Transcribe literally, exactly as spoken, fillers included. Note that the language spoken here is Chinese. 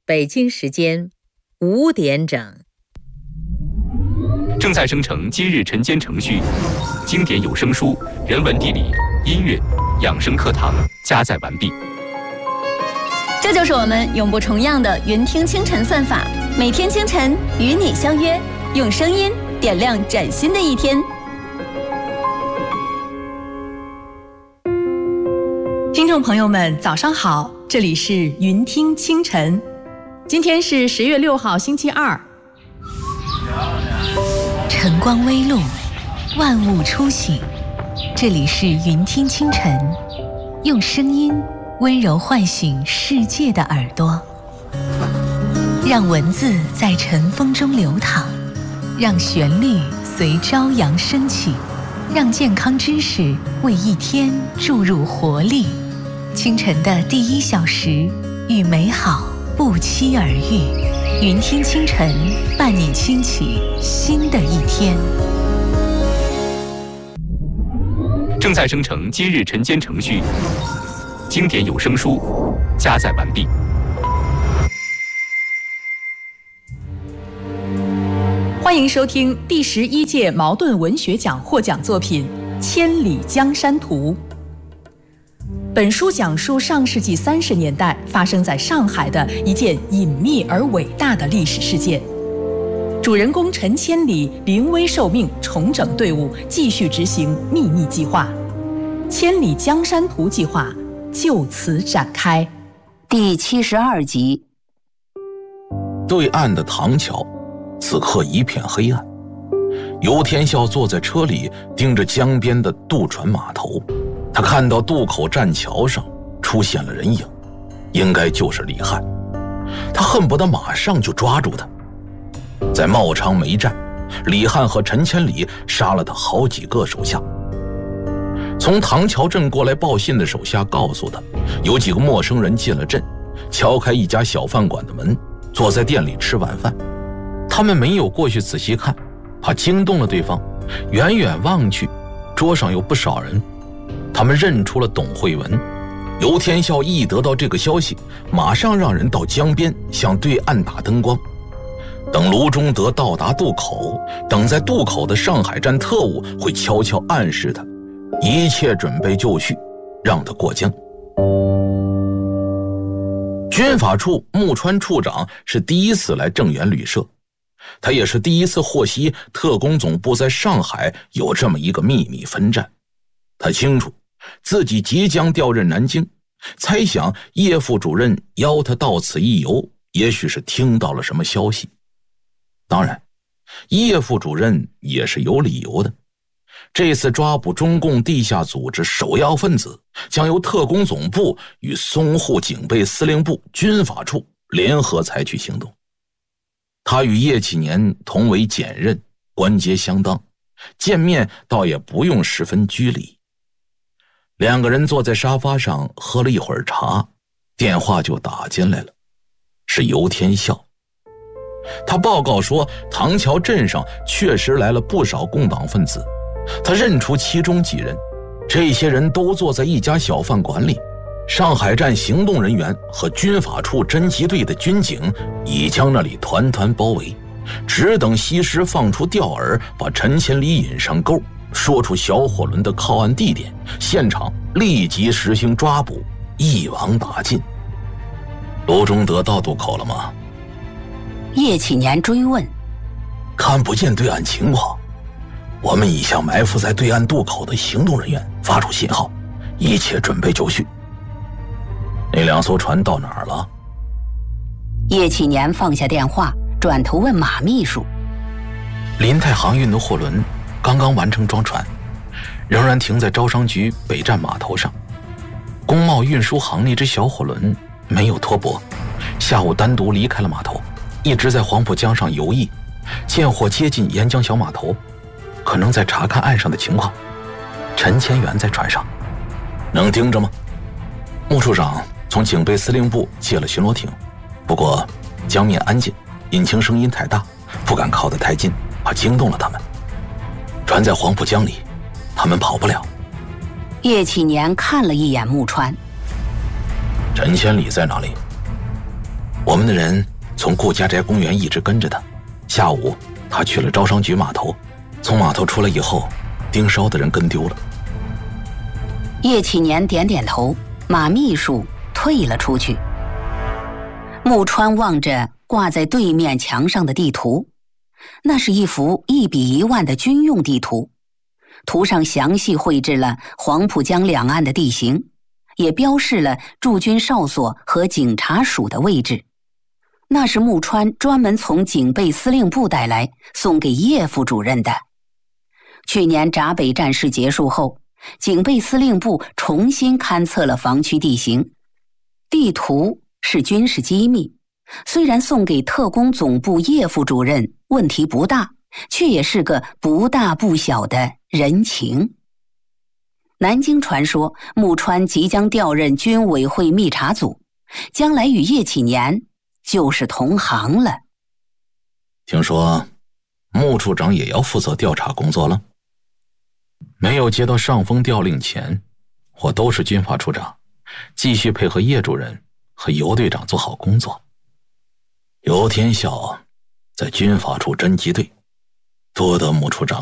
北京时间五点整。 正在生成今日晨间程序，经典有声书、人文地理、音乐、养生课堂加载完毕。 这就是我们永不重样的云听清晨算法，每天清晨与你相约，用声音点亮崭新的一天。 听众朋友们，早上好，这里是云听清晨，今天是十月六号，星期二。 晨光微露，万物初醒，这里是云听清晨，用声音温柔唤醒世界的耳朵，让文字在晨风中流淌，让旋律随朝阳升起，让健康知识为一天注入活力。清晨的第一小时，与美好不期而遇，云听清晨，伴你轻启新的一天。 正在生成今日晨间程序，经典有声书加载完毕。 欢迎收听第十一届茅盾文学奖获奖作品《千里江山图》。本书讲述上世纪三十年代发生在上海的一件隐秘而伟大的历史事件。主人公陈千里临危受命，重整队伍，继续执行秘密计划。千里江山图计划就此展开。 第七十二集。 对岸的唐桥，此刻一片黑暗。游天笑坐在车里，盯着江边的渡船码头。他看到渡口栈桥上出现了人影，应该就是李翰。他恨不得马上就抓住他。在茂昌梅站，李翰和陈千里杀了他好几个手下。从唐桥镇过来报信的手下告诉他，有几个陌生人进了镇，敲开一家小饭馆的门，坐在店里吃晚饭。他们没有过去仔细看，怕惊动了对方。远远望去，桌上有不少人。他们认出了董慧文。游天笑一得到这个消息，马上让人到江边向对岸打灯光。等卢中德到达渡口，等在渡口的上海站特务会悄悄暗示他，一切准备就绪，让他过江。军法处木川处长是第一次来正源旅社，他也是第一次获悉特工总部在上海有这么一个秘密分站。他清楚自己即将调任南京，猜想叶副主任邀他到此一游，也许是听到了什么消息。当然，叶副主任也是有理由的。这次抓捕中共地下组织首要分子，将由特工总部与淞沪警备司令部军法处联合采取行动。他与叶启年同为检任，官阶相当，见面倒也不用十分拘礼。两个人坐在沙发上喝了一会儿茶，电话就打进来了，是游天笑。他报告说，唐桥镇上确实来了不少共党分子，他认出其中几人，这些人都坐在一家小饭馆里。上海站行动人员和军法处侦缉队的军警已将那里团团包围，只等西施放出钓饵，把陈千里引上钩，说出小火轮的靠岸地点，现场立即实行抓捕，一网打尽。卢中德到渡口了吗？ 叶启年追问。 看不见对岸情况，我们已向埋伏在对岸渡口的行动人员发出信号，一切准备就绪。那两艘船到哪儿了？ 叶启年放下电话，转头问马秘书。 林泰航运的货轮刚刚完成装船，仍然停在招商局北站码头上。工贸运输行那只小火轮没有脱泊，下午单独离开了码头，一直在黄浦江上游弋，见货接近沿江小码头，可能在查看岸上的情况。陈千元在船上，能盯着吗？穆处长从警备司令部借了巡逻艇，不过江面安静，引擎声音太大，不敢靠得太近，怕惊动了他们。船在黄浦江里，他们跑不了。 叶启年看了一眼木川。 陈千里在哪里？ 我们的人从顾家宅公园一直跟着他，下午他去了招商局码头，从码头出来以后，盯梢的人跟丢了。 叶启年点点头，马秘书退了出去。穆川望着挂在对面墙上的地图，那是一幅一比一万的军用地图，图上详细绘制了黄浦江两岸的地形，也标示了驻军哨所和警察署的位置。那是穆川专门从警备司令部带来送给叶副主任的。去年闸北战事结束后，警备司令部重新勘测了防区地形，地图是军事机密，虽然送给特工总部叶副主任问题不大，却也是个不大不小的人情。南京传说穆川即将调任军委会密查组，将来与叶启年就是同行了。 听说穆处长也要负责调查工作了？没有接到上峰调令前，我都是军法处长，继续配合叶主任和尤队长做好工作。尤天笑在军法处侦缉队，多得穆处长